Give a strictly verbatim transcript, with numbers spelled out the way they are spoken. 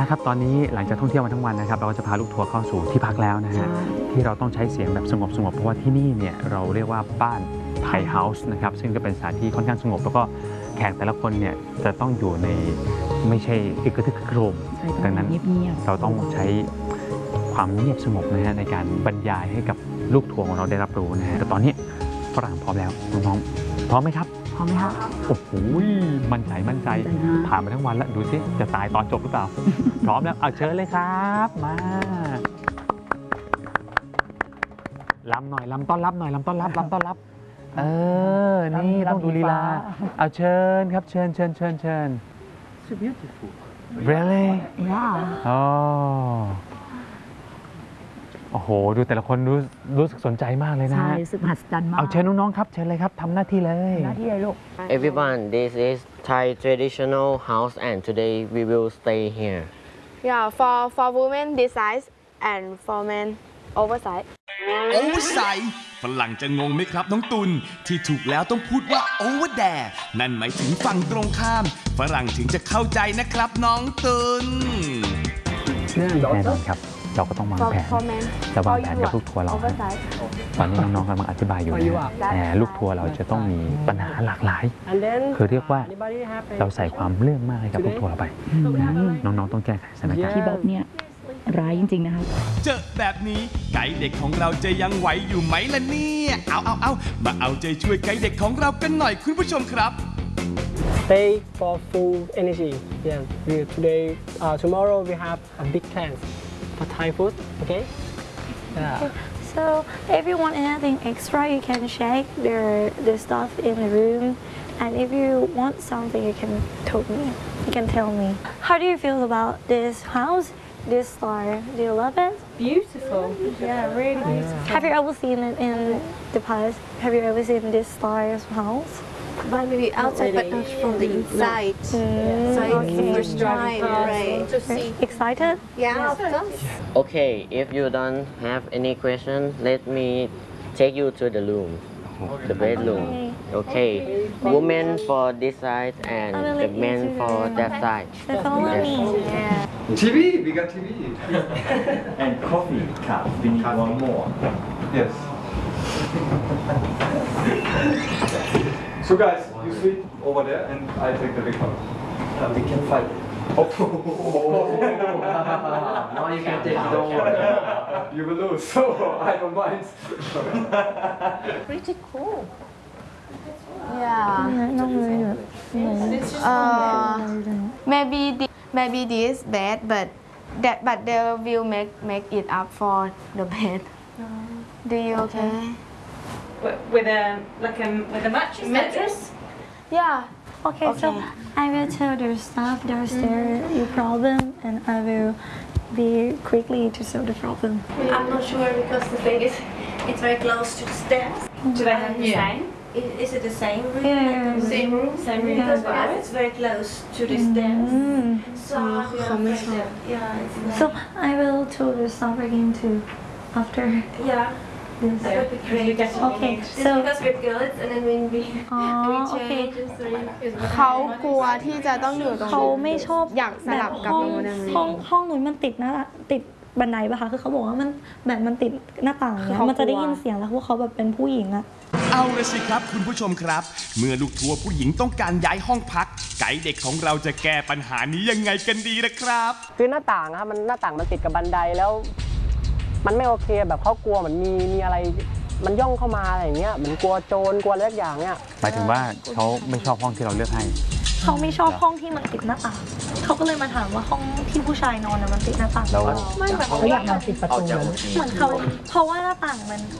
ละครับตอนนี้หลังจากท่องเที่ยวมาทั้งวันนะครับเราก็จะพาลูกทัวร์เข้าสู่ที่พักแล้วนะฮะที่เราต้องใช้เสียงแบบสงบสงบเพราะว่าที่นี่เนี่ยเราเรียกว่าบ้านไทยเฮาส์นะครับซึ่งก็เป็นสถานที่ค่อนข้างสงบแล้วก็แขกแต่ละคนเนี่ยจะต้องอยู่ในไม่ใช่อึกกระทึกครึกโครมดังนั้นเราต้องใช้ความเงียบสงบนะฮะในการบรรยายให้กับลูกทัวร์ของเราได้รับรู้นะฮะแต่ตอนนี้ฝรั่งพร้อมแล้วน้องๆพร้อมไหมครับพร้อมไหมครับโอ้โหมั่นใจมั่นใจผ่านมาทั้งวันแล้วดูสิจะตายตอนจบหรือเปล่า พร้อมแล้วเอาเชิญเลยครับมาลำหน่อยลำต้อนรับหน่อยลำต้อนรับลำต้อนรับเออนี่ต้องดูลีลาเอาเชิญครับเชิญเชิญเชิญเชิญ So beautiful really yeah อ๋อโอ้โหดูแต่ละคนรู้รู้สึกสนใจมากเลยนะใช่รู้สึกมหัศจรรย์มากเอาเชิญน้องๆครับเชิญเลยครับทำหน้าที่เลยหน้าที่เลยลูก Everyone, this is Thai traditional house and today we will stay here. Yeah, for for women this size and for men oversize. Oversize ฝรั่งจะงงไหมครับน้องตุลที่ถูกแล้วต้องพูดว่า over there นั่นหมายถึงฝั่งตรงข้ามฝรั่งถึงจะเข้าใจนะครับน้องตุลแน่นอนครับเราก็ต้องวางแผนจะวางแผนกับลูกทัวร์เราตอนนี้น้องๆกำลังอธิบายอยู่นะแต่ลูกทัวร์เราจะต้องมีปัญหาหลากหลายคือเรียกว่าเราใส่ความเรื่องมากให้กับลูกทัวร์เราไปน้องๆต้องแก้ไขสถานการณ์ที่แบบเนี้ยร้ายจริงๆนะครับเจอแบบนี้ไกด์เด็กของเราจะยังไหวอยู่ไหมล่ะเนี่ยเอาเอาเอามาเอาใจช่วยไกด์เด็กของเรากันหน่อยคุณผู้ชมครับ Stay for full energy. Yeah. We, today, uh, tomorrow we have a big plans for Thai food. Okay. Yeah. Okay. So if you want anything extra, you can check the the stuff in the room, and if you want something, you can tell me. You can tell me. How do you feel about this house? This star? Do you love it? Beautiful. Yeah, really beautiful. Yeah. Have you ever seen it in the past? Have you ever seen this star's house? But maybe outside, but not from the inside. Mm, so okay. it's the first time, right? To see. Excited? Yeah, of course. Okay, if you don't have any question, let me take you to the room, the bedroom. Okay, women for this side and the men for that side. So follow me. Yeah. T V, we got T V. And coffee cup, we need one more. Yes. So guys, you sleep over there and I take the big one. Uh, we can fight. Oh, now you can take it, don't worry. You will lose, so I don't mind. Pretty cool. Yeah. Uh, maybe the, maybe this bed, but that but they will make make it up for the bed. Do you okay? With a like a with a mattress. Mattress? Yeah. Okay, okay, so I will tell the staff downstairs mm-hmm. your problem, and I will be quickly to solve the problem. I'm not sure because the thing is, it's very close to the stairs. Do they have the yeah. same? Is, is it the same room? Yeah. Like same room? Same room. Because yeah. it's very close to the stairs. Mm. So yeah, yeah, it's so I will tell the staff again too after. Yeah. Yes. That would be great. Okay, so because we're girls and then when we we change, so เขากลัวที่จะต้องอยู่ตรงนี้เขาไม่ชอบอยากสลับกับห้องโรงแรมห้องห้องนู้นมันติดหน้าติดบันไดป่ะคะคือเขาบอกว่ามันแบบมันติดหน้าต่างเนี่ยมันจะได้ยินเสียงแล้วพวกเขาแบบเป็นผู้หญิงอะเอาละสิครับคุณผู้ชมครับเมื่อลูกทัวร์ผู้หญิงต้องการย้ายห้องพักไกด์เด็กของเราจะแก้ปัญหานี้ยังไงกันดีนะครับคือหน้าต่างครับมันหน้าต่างมันติดกับบันไดแล้วมันไม่โอเคแบบเขากลัวเหมือนมีมีอะไรมันย่องเข้ามาอะไรอย่างเงี้ยเหมือนกลัวโจรกลัวอะไรอย่างเงี้ยหมายถึงว่าเขาไม่ชอบห้องที่เราเลือกให้เขาไม่ชอบห้องที่มันติดหน้าต่างเขาก็เลยมาถามว่าห้องที่ผู้ชายนอนน่ะมันติดหน้าต่างแล้วไม่แบบเขาอยากนอนติดประตูเหมือนเขาเพราะว่าหน้าต่างมัน